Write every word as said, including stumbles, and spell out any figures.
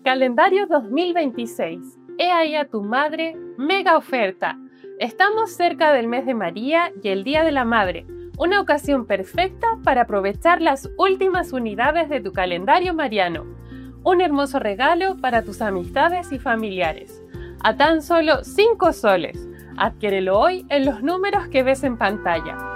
Calendario dos mil veintiséis. He ahí a tu madre, mega oferta. Estamos cerca del mes de María y el Día de la Madre, una ocasión perfecta para aprovechar las últimas unidades de tu calendario mariano. Un hermoso regalo para tus amistades y familiares. A tan solo cinco soles. Adquiérelo hoy en los números que ves en pantalla.